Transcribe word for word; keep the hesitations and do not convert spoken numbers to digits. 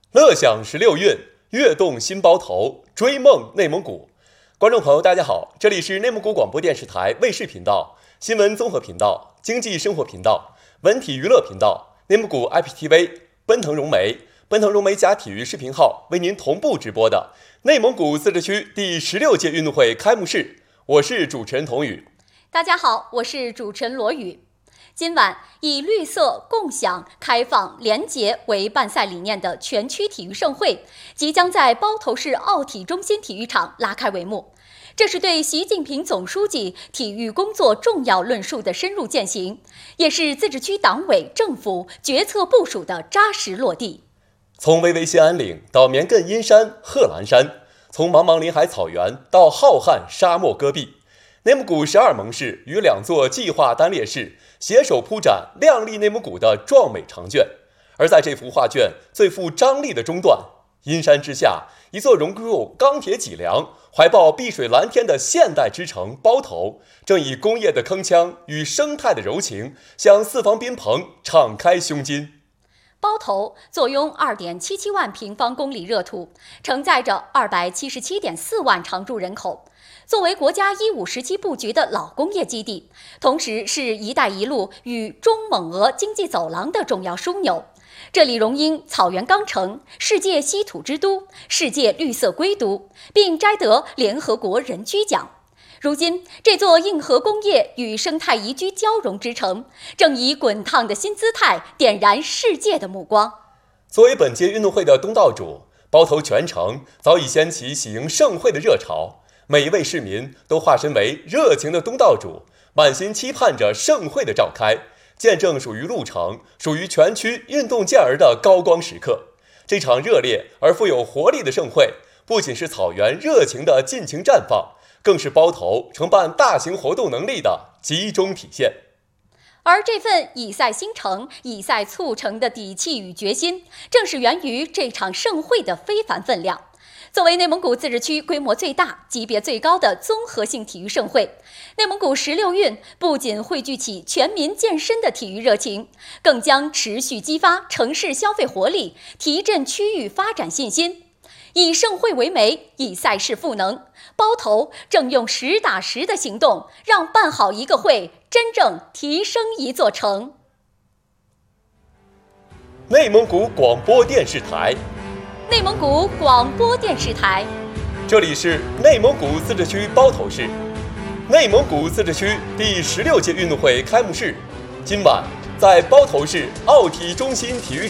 乐享十六运，跃动新包头，追梦内蒙古。观众朋友，大家好，这里是内蒙古广播电视台卫视频道、新闻综合频道、经济生活频道、文体娱乐频道、内蒙古 I P T V、奔腾融媒、奔腾融媒甲体育视频号为您同步直播的内蒙古自治区第十六届运动会开幕式。我是主持人童宇。 大家好，我是主持人罗宇。今晚以绿色、共享、开放、廉洁为办赛理念的全区体育盛会即将在包头市奥体中心体育场拉开帷幕。这是对习近平总书记体育工作重要论述的深入践行，也是自治区党委政府决策部署的扎实落地。 从巍巍兴安岭到绵亘阴山、贺兰山，从茫茫林海草原到浩瀚沙漠戈壁，内蒙古十二盟市与两座计划单列市携手铺展亮丽内蒙古的壮美长卷。而在这幅画卷最富张力的中段，阴山之下，一座融入钢铁脊梁、怀抱碧水蓝天的现代之城包头，正以工业的铿锵与生态的柔情，向四方宾朋敞开胸襟。 包头坐拥 二点七七万平方公里热土，承载着 二百七十七点四万常住人口。作为国家一五时期布局的老工业基地，同时是一带一路与中蒙俄经济走廊的重要枢纽。这里荣膺草原钢城、世界稀土之都、世界绿色硅都，并摘得联合国人居奖。如今，这座硬核工业与生态宜居交融之城，正以滚烫的新姿态点燃世界的目光。 作为本届运动会的东道主，包头全城早已掀起喜迎盛会的热潮。每一位市民都化身为热情的东道主，满心期盼着盛会的召开，见证属于鹿城、属于全区运动健儿的高光时刻。这场热烈而富有活力的盛会，不仅是草原热情的尽情绽放，更是包头承办大型活动能力的集中体现。 而这份以赛兴城、以赛促成的底气与决心，正是源于这场盛会的非凡分量。作为内蒙古自治区规模最大、级别最高的综合性体育盛会，内蒙古十六运不仅汇聚起全民健身的体育热情，更将持续激发城市消费活力，提振区域发展信心。以盛会为媒，以赛事赋能，包头正用实打实的行动，让办好一个会真正提升一座城。 内蒙古广播电视台。 内蒙古广播电视台， 这里是内蒙古自治区包头市。内蒙古自治区第十六届运动会开幕式，今晚在包头市奥体中心体育